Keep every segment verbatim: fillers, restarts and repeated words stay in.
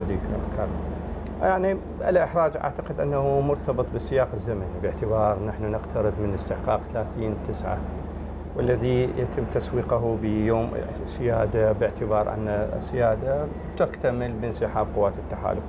السعودي في مكان. يعني الإحراج أعتقد أنه مرتبط بالسياق الزمني، باعتبار نحن نقترب من استحقاق ثلاثين تسعة، والذي يتم تسويقه بيوم سيادة، باعتبار أن السيادة تكتمل بانسحاب قوات التحالف.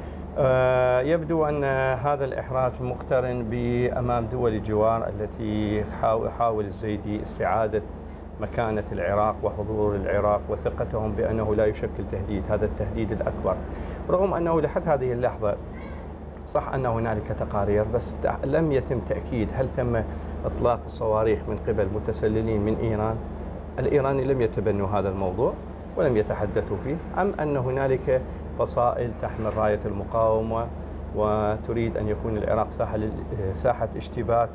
يبدو أن هذا الإحراج مقترن بأمام دول الجوار التي يحاول الزيدي استعادة مكانة العراق وحضور العراق وثقتهم بأنه لا يشكل تهديد، هذا التهديد الأكبر، رغم أنه لحد هذه اللحظة صح أن هنالك تقارير بس لم يتم تأكيد هل تم إطلاق الصواريخ من قبل متسللين من إيران. الإيراني لم يتبنوا هذا الموضوع ولم يتحدثوا فيه، أم أن هنالك فصائل تحمل راية المقاومة وتريد أن يكون العراق ساحة ساحة اشتباك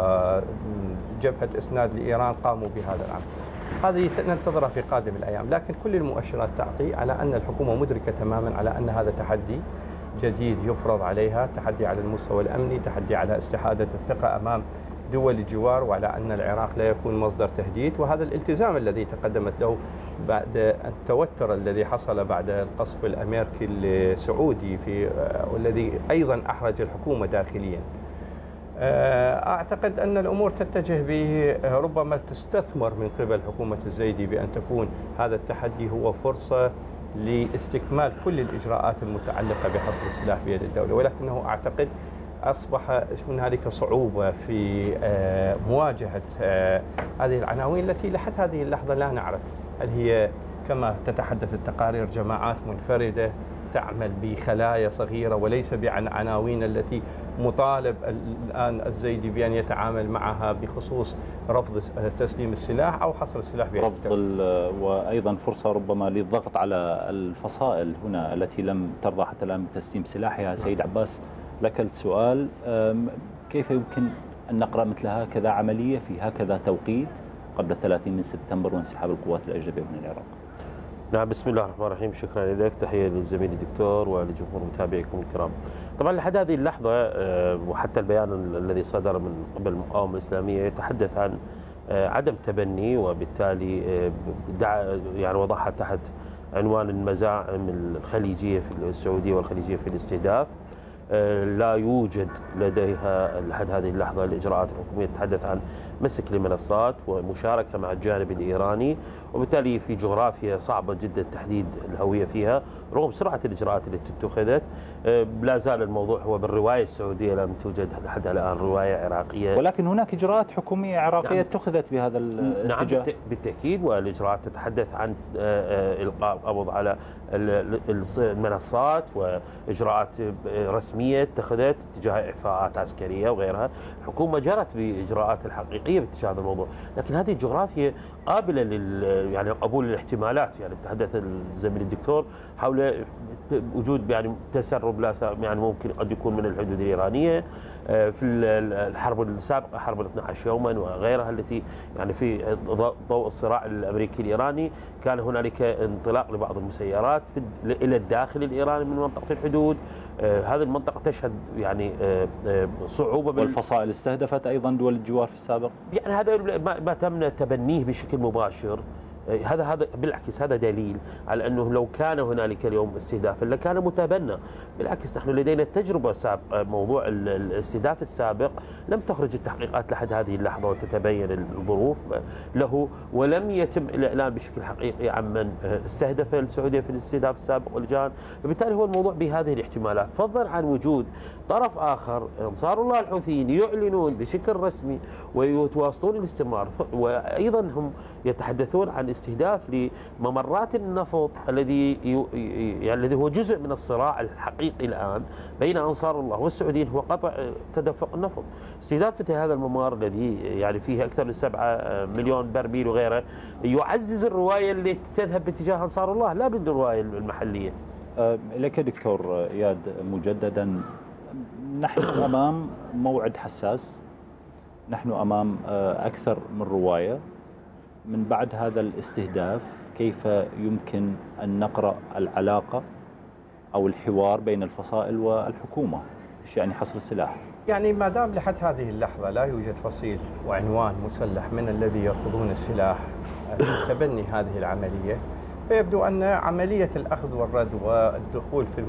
وجبهة إسناد لإيران قاموا بهذا العمل. هذه ننتظرها في قادم الأيام، لكن كل المؤشرات تعطي على أن الحكومة مدركة تماما على أن هذا تحدي جديد يفرض عليها، تحدي على المستوى الأمني، تحدي على استحادة الثقة أمام دول الجوار، وعلى أن العراق لا يكون مصدر تهديد. وهذا الالتزام الذي تقدمت له بعد التوتر الذي حصل بعد القصف الأمريكي السعودي في والذي أيضا أحرج الحكومة داخليا. أعتقد أن الأمور تتجه به، ربما تستثمر من قبل حكومة الزيدي بأن تكون هذا التحدي هو فرصة لاستكمال كل الإجراءات المتعلقة بحصر السلاح بيد الدولة، ولكنه أعتقد أصبح هنالك صعوبة في مواجهة هذه العناوين التي لحد هذه اللحظة لا نعرف هل هي كما تتحدث التقارير جماعات منفردة تعمل بخلايا صغيرة وليس بعناوين التي مطالب الآن الزيدي بأن يتعامل معها بخصوص رفض تسليم السلاح أو حصر السلاح بيد الدولة. وأيضا فرصة ربما للضغط على الفصائل هنا التي لم ترضى حتى الآن بتسليم سلاحها. سيد عباس، لك السؤال، كيف يمكن أن نقرأ مثل هكذا عملية في هكذا توقيت قبل الثلاثين من سبتمبر وانسحاب القوات الأجنبية من العراق؟ نعم، بسم الله الرحمن الرحيم. شكرا لك، تحية للزميل الدكتور ولجمهور متابعيكم الكرام. طبعا لحد هذه اللحظة وحتى البيان الذي صدر من قبل المقاومة الإسلامية يتحدث عن عدم تبني، وبالتالي دعا يعني وضعها تحت عنوان المزاعم الخليجية في السعودية والخليجية في الاستهداف. لا يوجد لديها لحد هذه اللحظة الإجراءات الحكومية تتحدث عن مسك لمنصات ومشاركة مع الجانب الإيراني، وبالتالي في جغرافيا صعبة جدا تحديد الهوية فيها رغم سرعة الإجراءات التي اتخذت. لا زال الموضوع هو بالرواية السعودية، لم توجد لحد الآن رواية عراقية، ولكن هناك إجراءات حكومية عراقية نعم اتخذت بهذا الاتجاه. نعم بالتأكيد، والإجراءات تتحدث عن إلقاء القبض على المنصات وإجراءات رسمية اتخذت تجاه إعفاءات عسكرية وغيرها. الحكومة جرت بإجراءات الحقيقية باتجاه هذا الموضوع، لكن هذه الجغرافيا قابلة لل يعني قبول الاحتمالات. يعني تحدث الزميل الدكتور حول وجود يعني تسرب لا يعني ممكن قد يكون من الحدود الإيرانية في الحرب السابقة، حرب الاثني عشر يوما وغيرها، التي يعني في ضوء الصراع الأمريكي الإيراني كان هنالك انطلاق لبعض المسيرات إلى الداخل الإيراني من منطقة الحدود. هذه المنطقة تشهد يعني صعوبة، والفصائل استهدفت أيضا دول الجوار في السابق. يعني هذا ما تم تبنيه بشكل مباشر. هذا هذا بالعكس هذا دليل على انه لو كان هنالك اليوم استهدافا لكان متبنى. بالعكس نحن لدينا تجربه سابقه، موضوع الاستهداف السابق لم تخرج التحقيقات لحد هذه اللحظه وتتبين الظروف له، ولم يتم الاعلان بشكل حقيقي عن من استهدف السعوديه في الاستهداف السابق والجان. وبالتالي هو الموضوع بهذه الاحتمالات، فضلا عن وجود طرف اخر انصار الله الحوثيين يعلنون بشكل رسمي ويتواصلون الاستمرار، وايضا هم يتحدثون عن استهداف لممرات النفط الذي يعني الذي هو جزء من الصراع الحقيقي الآن بين أنصار الله والسعوديين، هو قطع تدفق النفط. استهداف مثل هذا الممر الذي يعني فيه أكثر من سبعة مليون برميل وغيره يعزز الرواية اللي تذهب باتجاه أنصار الله لا بالرواية المحلية. لك دكتور إياد مجددا، نحن أمام موعد حساس، نحن أمام أكثر من رواية. من بعد هذا الاستهداف كيف يمكن أن نقرأ العلاقة أو الحوار بين الفصائل والحكومة بشأن حصر السلاح؟ يعني ما دام لحد هذه اللحظة لا يوجد فصيل وعنوان مسلح من الذي يرفضون السلاح تبني هذه العملية، فيبدو أن عملية الأخذ والرد والدخول في